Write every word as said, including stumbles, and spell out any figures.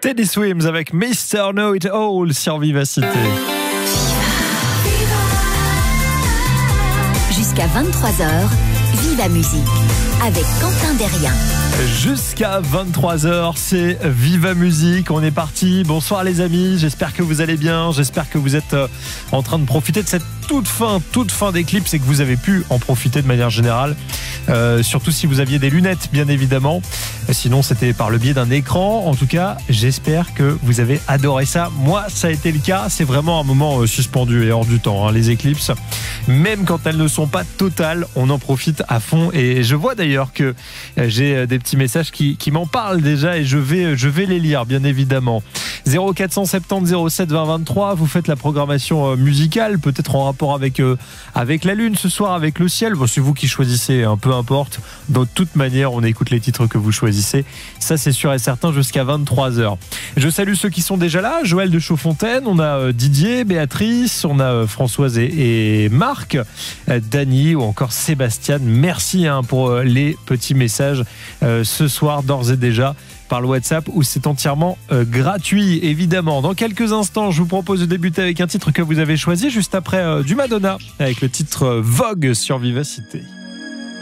Teddy Swims avec mister Know It All sur Vivacité. Jusqu'à vingt-trois heures, Viva Musique avec Quentin Derrien. Jusqu'à vingt-trois heures, c'est Viva Musique. On est parti. Bonsoir les amis. J'espère que vous allez bien. J'espère que vous êtes en train de profiter de cette toute fin, toute fin d'éclipse et que vous avez pu en profiter de manière générale. Euh, surtout si vous aviez des lunettes, bien évidemment. Sinon, c'était par le biais d'un écran. En tout cas, j'espère que vous avez adoré ça. Moi, ça a été le cas. C'est vraiment un moment suspendu et hors du temps, hein, les éclipses. Même quand elles ne sont pas totales, on en profite à fond. Et je vois d'ailleurs que j'ai des petits messages qui, qui m'en parlent déjà et je vais, je vais les lire, bien évidemment. zéro quatre cent soixante-dix zéro sept vingt vingt-trois, vous faites la programmation musicale, peut-être en rapport avec, euh, avec la lune ce soir, avec le ciel. Bon, c'est vous qui choisissez, hein, peu importe. De toute manière, on écoute les titres que vous choisissez. Ça, c'est sûr et certain, jusqu'à vingt-trois heures. Je salue ceux qui sont déjà là. Joël de Chaudfontaine, on a euh, Didier, Béatrice, on a euh, Françoise et, et Marc, euh, Dany ou encore Sébastien. Merci hein, pour euh, les petits messages euh, ce soir, d'ores et déjà, par le WhatsApp où c'est entièrement euh, gratuit, évidemment. Dans quelques instants, je vous propose de débuter avec un titre que vous avez choisi juste après euh, du Madonna avec le titre euh, Vogue sur Vivacité.